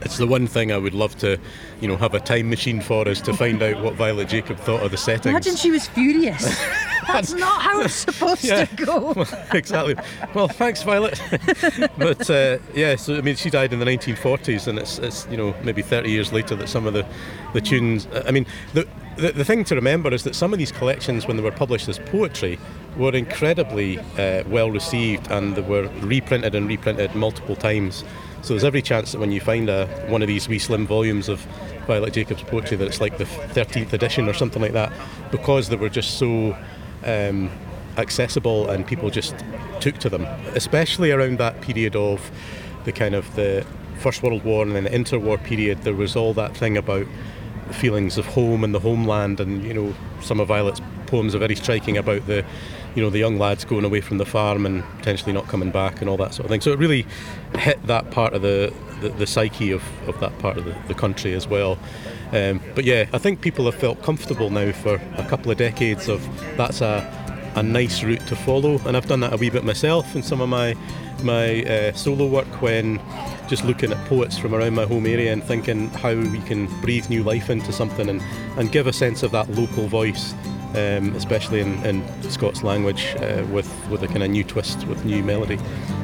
It's the one thing I would love to, have a time machine for, is to find out what Violet Jacob thought of the settings. Imagine she was furious. That's not how it's supposed to go. Exactly. Well, thanks, Violet. But so she died in the 1940s, and it's maybe 30 years later that some of the tunes. The thing to remember is that some of these collections, when they were published as poetry, were incredibly well received, and they were reprinted multiple times. So there's every chance that when you find one of these wee slim volumes of Violet Jacob's poetry, that it's like the 13th edition or something like that, because they were just so accessible and people just took to them, especially around that period of the kind of the First World War and then the interwar period. There was all that thing about feelings of home and the homeland, and some of Violet's poems are very striking about the young lads going away from the farm and potentially not coming back and all that sort of thing. So it really hit that part of the psyche of that part of the country as well. But yeah, I think people have felt comfortable now for a couple of decades of that's a nice route to follow, and I've done that a wee bit myself in some of my solo work, when just looking at poets from around my home area and thinking how we can breathe new life into something and give a sense of that local voice, especially in Scots language, with a kind of new twist, with new melody.